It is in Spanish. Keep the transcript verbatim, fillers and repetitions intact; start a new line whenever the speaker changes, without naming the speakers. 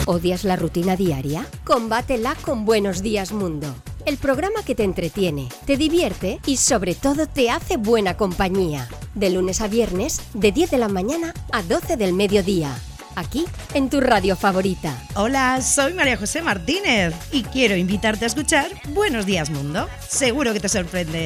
¿Odias la rutina diaria? Combátela con Buenos Días Mundo. El programa que te entretiene, te divierte y sobre todo te hace buena compañía. De lunes a viernes, de diez de la mañana a doce del mediodía. Aquí, en tu radio favorita.
Hola, soy María José Martínez y quiero invitarte a escuchar Buenos Días Mundo. Seguro que te sorprende.